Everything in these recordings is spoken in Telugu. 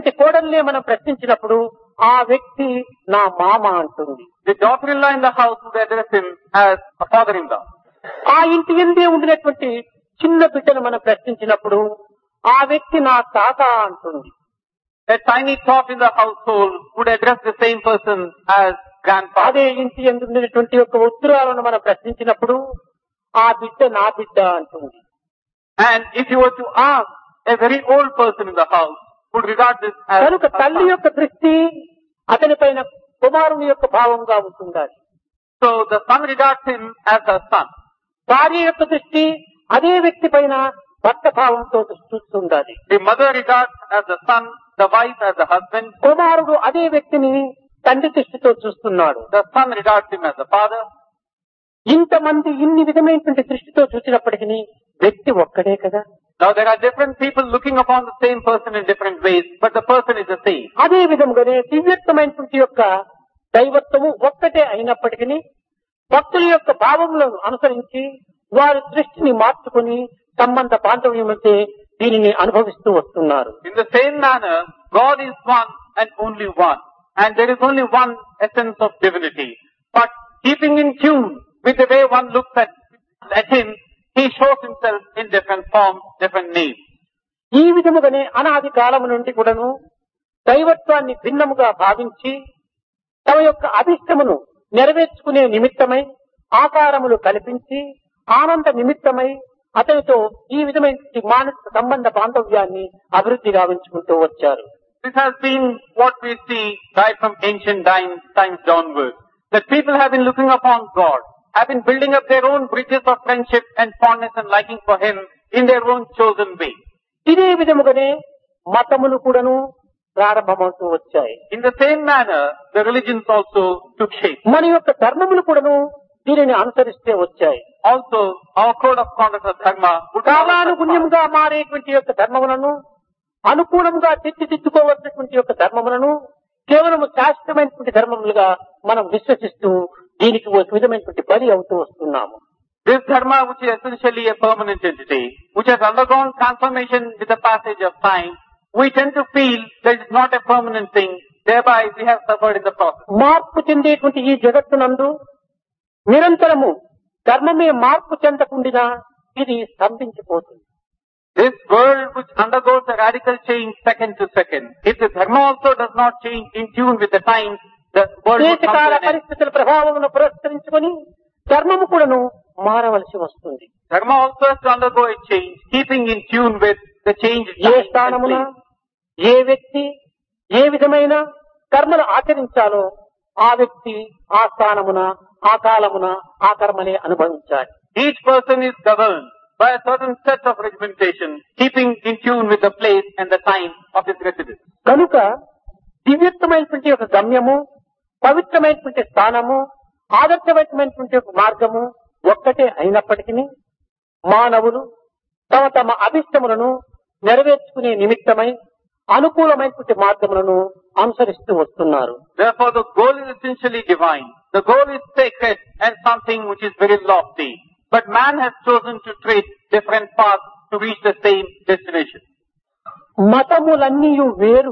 ఉండేటువంటి కోడల్నే మనం ప్రశ్నించినప్పుడు ఆ వ్యక్తి నా మామ అంటుంది. The daughter-in-law in the house would address him as a father-in-law. ఆ ఇంటి ఎందే ఉండినటువంటి చిన్న బిడ్డను మనం ప్రశ్నించినప్పుడు ఆ వ్యక్తి నా తాత అంటుంది. A tiny tot in the household would address the same person as grandfather. అదే ఇంటి ఎందు ఉండినటువంటి యొక్క ఉత్తరాలను మనం ప్రశ్నించినప్పుడు ఆ బిడ్డ నా బిడ్డ అంటుంది. And if you were to ask a very old person in the house, would regard this as కనుక a తల్లి son. యొక్క దృష్టి అతని పైన కుమారుని యొక్క భావంగా ఉంటుండాలి. So the son regards him as a son. భార్య యొక్క దృష్టి అదే వ్యక్తి పైన భర్త భావంతో చూస్తుండాలి. The mother regards as the son, the wife as the husband. కుమారుడు అదే వ్యక్తిని తండ్రి దృష్టితో చూస్తున్నాడు. The son regards him as the father. ఇంతమంది ఇన్ని విధమైనటువంటి దృష్టితో చూసినప్పటికీ వ్యక్తి ఒక్కడే కదా. Now there are different people looking upon the same person in different ways, but the person is the same. అదే విధముగానే దివ్యత్వమైనటువంటి యొక్క దైవత్వము ఒక్కటే అయినప్పటికీ భక్తుల యొక్క భావములను అనుసరించి వారి దృష్టిని మార్చుకుని సంబంధ బాంధవ్యమైతే దీనిని అనుభవిస్తూ వస్తున్నారు. In the same manner, God is one and only one, and there is only one essence of divinity. But keeping in tune with the way one looks at him, he shows himself in different forms, different names. ఈ విధముగానే అనాది కాలము నుండి కూడాను దైవత్వాన్ని భిన్నముగా భావించి తమ యొక్క అభిష్టమును నెరవేర్చుకునే నిమిత్తమై ఆకారములు కల్పించి ఆనంద నిమిత్తమై అతనితో ఈ విధమైన మానసిక సంబంధ బాంధవ్యాన్ని అభివృద్ధి గావించుకుంటూ వచ్చారు. This has been what we see right from ancient times downwards. That people have been looking upon God, have been building up their own bridges of friendship and fondness and liking for Him in their own chosen way. ఇదే విధముగానే మతములు కూడాను ప్రారంభమవుతూ వచ్చాయి. In the same manner, the religions also took shape. మన యొక్క ధర్మములు కూడాను దీనిని అనుసరిస్తే వచ్చాయి. Also, our code of conduct of dharma would కాలానుగుణ్యంగా మారేటువంటి యొక్క ధర్మములను అనుకూలంగా తీర్చిదిద్దుకోవలసినటువంటి యొక్క ధర్మములను కేవలం శాశ్వతమైనటువంటి ధర్మములుగా మనం విశ్వసిస్తూ దీనికి ఒక విధమైనటువంటి బలి అవుతూ వస్తున్నాము. This dharma, which is essentially a permanent entity, which has undergone transformation with the passage of time, we tend to feel that it is not a permanent thing, thereby we have suffered in the process. మార్పు చెందేటువంటి ఈ జగత్తునందు నిరంతరము ధర్మమే మార్పు చెందకుండా ఇది స్తంభించిపోతుంది. This world which undergoes a radical change second to second, if the dharma also does not change in tune with the times, the world will come to దేశకాల an end. పరిస్థితుల ప్రభావమును పురస్కరించుకొని ధర్మము కూడాను మారవలసి వస్తుంది. Dharma also has to undergo a change, keeping in tune with the change in A time and స్థానమున place. ఏ వ్యక్తి ఏ విధమైన కర్మలు ఆచరించాలో ఆ వ్యక్తి ఆ స్థానమున ఆ కాలమున ఆ కర్మలే అనుభవించాలి. Each person is governed by a certain set of regimentation, keeping in tune with the place and the time of his residence. కనుక దివ్యత్వమైనటువంటి ఒక గమ్యము, పవిత్రమైనటువంటి స్థానము, ఆదర్శమైనటువంటి ఒక మార్గము ఒక్కటే అయినప్పటికీ మానవులు తమ తమ అభిష్టములను నెరవేర్చుకునే నిమిత్తమై అనుకూలమైనటువంటి మార్గములను అనుసరిస్తూ వస్తున్నారు. Therefore, the goal is essentially divine. The goal is sacred and something which is very lofty. But man has chosen to tread different paths to reach the same destination. మతములన్నీ వేరు,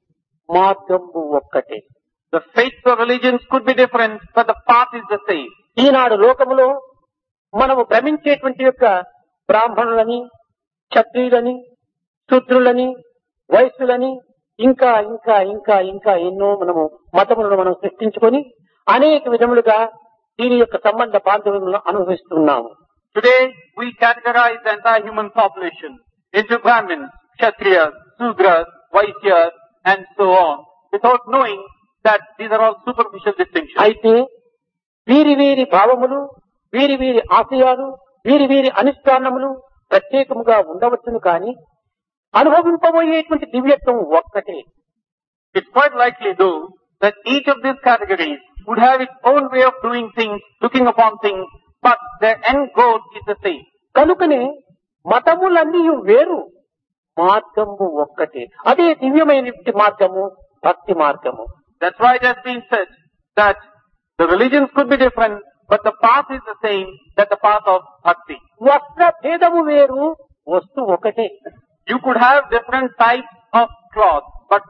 మార్గము ఒక్కటే. The faiths of religions could be different, but the path is the same. ఈనాడు లోకములో మనము భ్రమించేటువంటి యొక్క బ్రాహ్మణులని, క్షత్రియులని, శూద్రులని, వైశ్యులని ఇంకా ఇంకా ఇంకా ఇంకా ఎన్నో మనము మతములను మనం సృష్టించుకొని అనేక విధములుగా దీని యొక్క సంబంధ బాంధవ్యములను అనుభవిస్తున్నాము. Today, we categorize the entire human population into Brahmins, Kshatriyas, Sudras, Vaisyas, and so on, without knowing that these are all superficial distinctions. అయితే వీరి వీరి భావములు, వీరి వీరి ఆశయాలు, వీరి వీరి అనుష్ఠానములు ప్రత్యేకముగా ఉండవచ్చును కానీ అనుభవింపబోయేటువంటి దివ్యత్వం ఒక్కటే. It's quite likely, though, that each of these categories would have its own way of doing things, looking upon things, but their end goal is the same. కనుకనే మతములన్నీ వేరు, మార్గము ఒక్కటే. అదే దివ్యమైనటువంటి మార్గము, భక్తి మార్గము. That's why it has been said that the religions could be different, but the path is the same, that the path of bhakti. వస్త్ర భేదము వేరు, వస్తు ఒకటే. You could have different types of cloth,